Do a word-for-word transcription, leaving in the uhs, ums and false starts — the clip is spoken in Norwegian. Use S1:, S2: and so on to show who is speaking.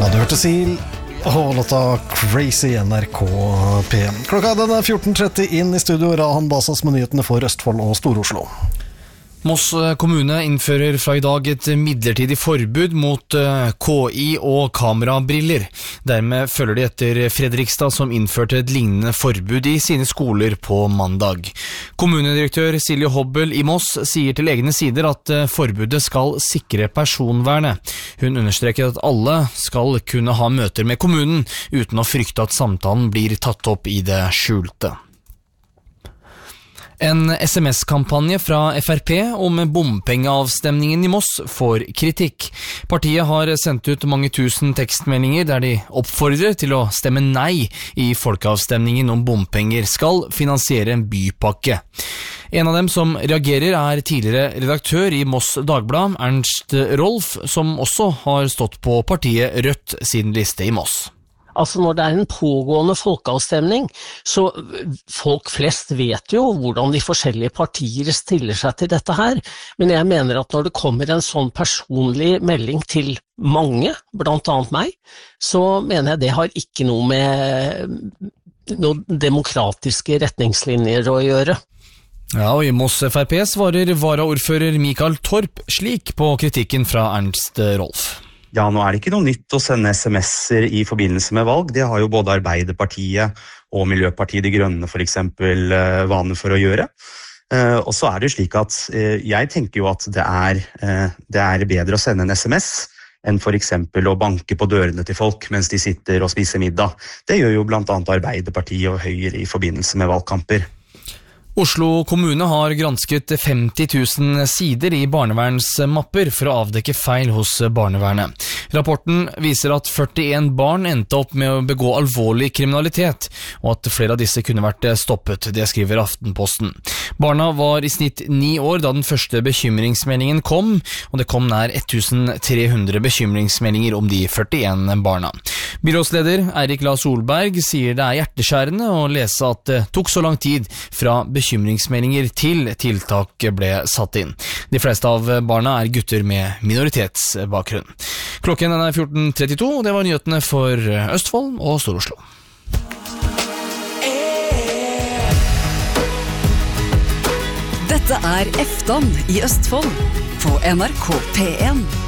S1: Ja, du hørte Seal og låta Crazy N R K P M. Klokka den er fjorten tretti inn i studio. Rahan Basas med nyhetene for Østfold og Stor-Oslo.
S2: Moss kommune innfører fra i dag et midlertidig forbud mot K I og kamerabriller. Dermed følger de etter Fredrikstad som innførte et lignende forbud i sine skoler på mandag. Kommunedirektør Silje Hobbel i Moss sier til egne sider at forbudet skal sikre personvernet. Hun understreker at alle skal kunne ha møter med kommunen uten å frykte at samtalen blir tatt opp i det skjulte. En S M S-kampanje fra F R P om bompengeavstemningen i Moss får kritikk. Partiet har sendt ut mange tusen tekstmeldinger der de oppfordrer til å stemme nei i folkeavstemningen om bompenger skal finansiere en bypakke. En av dem som reagerer er tidligere redaktør i Moss Dagblad, Ernst Rolf, som også har stått på partiet Rødt sin liste i Moss.
S3: Altså når det er en pågående folkeavstemning, så folk flest vet jo hvordan de forskjellige partier stiller seg til dette her. Men jeg mener at når det kommer en sånn personlig melding til mange, blant annet meg, så mener jeg det har ikke noe med noen demokratiske retningslinjer å gjøre.
S2: Ja, og i Moss F R P svarer varaordfører Mikael Torp slik på kritikken fra Ernst Rolf.
S4: Ja, nå er det ikke noe nytt å sende S M S-er i forbindelse med valg. Det har jo både Arbeiderpartiet og Miljøpartiet De Grønne for eksempel vane for å gjøre. Og så er det slik at jeg tenker jo at det er, det er bedre å sende en S M S enn for eksempel å banke på dørene til folk mens de sitter og spiser middag. Det gjør jo blant annet Arbeiderpartiet og Høyre i forbindelse med valgkamper.
S2: Oslo kommune har gransket femti tusen sider i barnevernsmapper for å avdekke feil hos barnevernet. Rapporten viser at førtien barn endte opp med å begå alvorlig kriminalitet, og at flere av disse kunne vært stoppet, det skriver Aftenposten. Barna var i snitt ni år da den første bekymringsmeldingen kom, og det kom nær ettusentre hundre bekymringsmeldinger om de førtien barna. Byrådsleder Eirik La Solberg sier det er hjerteskjærende å lese at det tok så lang tid fra bekymringsmeldinger til tiltak ble satt inn. De fleste av barna er gutter med minoritetsbakgrunn. Klokken er fjorten trettito, og det var nyhetene for Østfold og Stor-Oslo.
S5: Dette er Eftan i Østfold på N R K P en.